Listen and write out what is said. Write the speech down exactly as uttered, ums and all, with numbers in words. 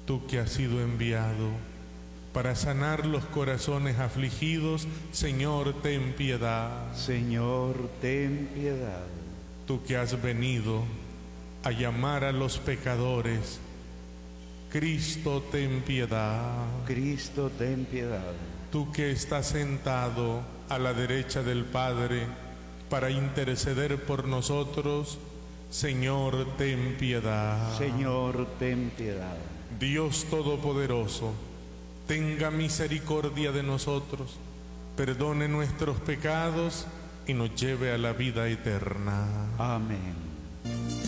tú que has sido enviado para sanar los corazones afligidos, Señor, ten piedad. Señor, ten piedad. Tú que has venido a llamar a los pecadores, Cristo, ten piedad. Cristo, ten piedad. Tú que estás sentado a la derecha del Padre para interceder por nosotros, Señor, ten piedad. Señor, ten piedad. Dios Todopoderoso, tenga misericordia de nosotros, perdone nuestros pecados y nos lleve a la vida eterna. Amén.